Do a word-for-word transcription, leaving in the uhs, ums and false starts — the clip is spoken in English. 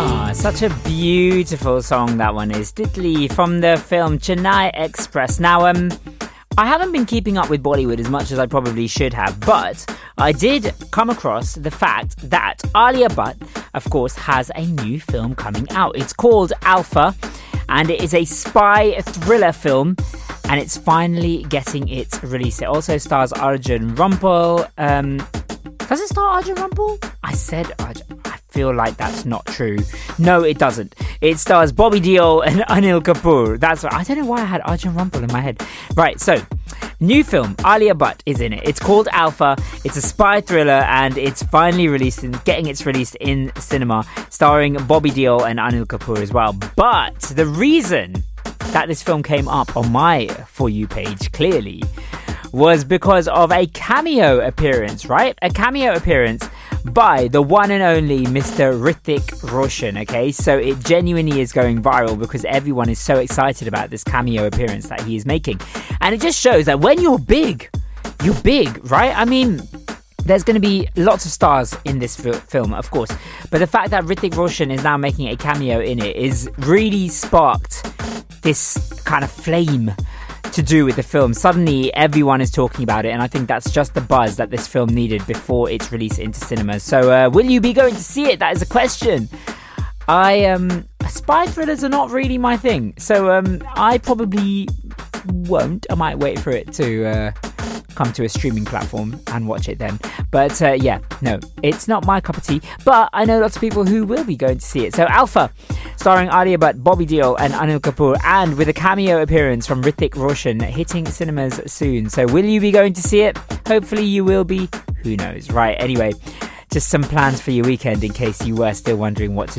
Ah, such a beautiful song that one is. Titli from the film Chennai Express. Now, um, I haven't been keeping up with Bollywood as much as I probably should have, but I did come across the fact that Alia Bhatt, of course, has a new film coming out. It's called Alpha, and it is a spy thriller film, and it's finally getting its release. It also stars Arjun Rampal. Um, does it star Arjun Rampal? I said Arjun. I feel like that's not true. No, it doesn't. It stars Bobby Deol and Anil Kapoor. That's right. I don't know why I had Arjun Rampal in my head. Right, so new film, Alia Bhatt is in it. It's called Alpha. It's a spy thriller, and it's finally released and getting its released in cinema, starring Bobby Deol and Anil Kapoor as well. But the reason that this film came up on my For You page, clearly, was because of a cameo appearance, right? A cameo appearance by the one and only Mister Hrithik Roshan, okay? So it genuinely is going viral because everyone is so excited about this cameo appearance that he is making. And it just shows that when you're big, you're big, right? I mean, there's going to be lots of stars in this f- film, of course. But the fact that Hrithik Roshan is now making a cameo in it is really sparked this kind of flame to do with the film. Suddenly everyone is talking about it, and I think that's just the buzz that this film needed before its release into cinemas. So uh, will you be going to see it? That is a question. I um spy thrillers are not really my thing, so um I probably won't. I might wait for it to uh, come to a streaming platform and watch it then. But uh, yeah, no, it's not my cup of tea, but I know lots of people who will be going to see it. So Alpha, starring Alia Bhatt, Bobby Deol and Anil Kapoor, and with a cameo appearance from Hrithik Roshan, hitting cinemas soon. So will you be going to see it? Hopefully you will be. Who knows? Right, anyway, just some plans for your weekend in case you were still wondering what to